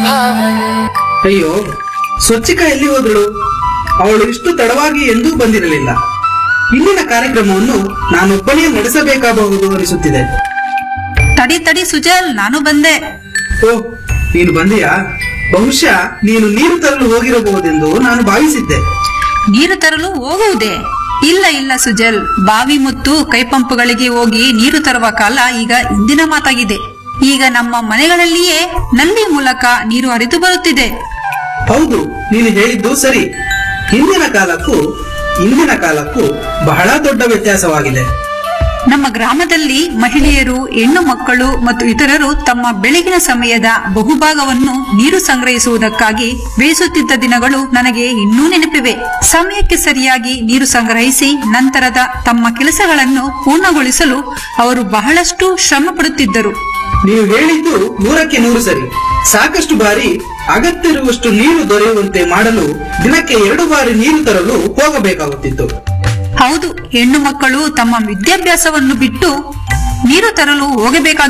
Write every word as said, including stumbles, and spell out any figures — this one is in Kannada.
ಅಯ್ಯೋ, ಸ್ವಚ್ಛಿಕಾ ಎಲ್ಲಿ ಹೋದಳು? ಅವಳು ಇಷ್ಟು ತಡವಾಗಿ ಎಂದೂ ಬಂದಿರಲಿಲ್ಲ. ಇಂದಿನ ಕಾರ್ಯಕ್ರಮವನ್ನು ನಾನೊಬ್ಬನೇ ನಡೆಸಬೇಕಾಗಬಹುದು ಅನಿಸುತ್ತಿದೆ. ತಡಿ ತಡಿ ಸುಜಲ್, ನಾನು ಬಂದೆ. ಓ, ನೀನು ಬಂದೆಯಾ? ಬಹುಶಃ ನೀನು ನೀರು ತರಲು ಹೋಗಿರಬಹುದೆಂದು ನಾನು ಭಾವಿಸಿದ್ದೆ. ನೀರು ತರಲು ಹೋಗುವುದೇ? ಇಲ್ಲ ಇಲ್ಲ ಸುಜಲ್, ಬಾವಿ ಮತ್ತು ಕೈಪಂಪುಗಳಿಗೆ ಹೋಗಿ ನೀರು ತರುವ ಕಾಲ ಈಗ ಇಂದಿನ ಮಾತಾಗಿದೆ. ಈಗ ನಮ್ಮ ಮನೆಗಳಲ್ಲಿಯೇ ನಲ್ಲಿ ಮೂಲಕ ನೀರು ಹರಿದು ಬರುತ್ತಿದೆ. ಹೌದು, ನೀನು ಹೇಳಿದ್ದು ಸರಿ. ಹಿಂದಿನ ಕಾಲಕ್ಕೂ ಇಂದಿನ ಕಾಲಕ್ಕೂ ಬಹಳ ದೊಡ್ಡ ವ್ಯತ್ಯಾಸವಾಗಿದೆ. ನಮ್ಮ ಗ್ರಾಮದಲ್ಲಿ ಮಹಿಳೆಯರು, ಹೆಣ್ಣು ಮಕ್ಕಳು ಮತ್ತು ಇತರರು ತಮ್ಮ ಬೆಳಗಿನ ಸಮಯದ ಬಹುಭಾಗವನ್ನು ನೀರು ಸಂಗ್ರಹಿಸುವುದಕ್ಕಾಗಿ ಬೇಯಿಸುತ್ತಿದ್ದ ದಿನಗಳು ನನಗೆ ಇನ್ನೂ ನೆನಪಿವೆ. ಸಮಯಕ್ಕೆ ಸರಿಯಾಗಿ ನೀರು ಸಂಗ್ರಹಿಸಿ ನಂತರದ ತಮ್ಮ ಕೆಲಸಗಳನ್ನು ಪೂರ್ಣಗೊಳಿಸಲು ಅವರು ಬಹಳಷ್ಟು ಶ್ರಮ ಪಡುತ್ತಿದ್ದರು. ನೀವು ಹೇಳಿದ್ದು ನೂರಕ್ಕೆ ನೂರು ಸರಿ. ಸಾಕಷ್ಟು ಬಾರಿ ಅಗತ್ಯವಿರುವಷ್ಟು ನೀರು ದೊರೆಯುವಂತೆ ಮಾಡಲು ದಿನಕ್ಕೆ ಎರಡು ಬಾರಿ ನೀರು ತರಲು ಹೋಗಬೇಕಾಗುತ್ತಿತ್ತು. ಹೌದು, ಹೆಣ್ಣು ಮಕ್ಕಳು ತಮ್ಮ ವಿದ್ಯಾಭ್ಯಾಸವನ್ನು ಬಿಟ್ಟು ನೀರು ತರಲು ಹೋಗಬೇಕಾಗಿ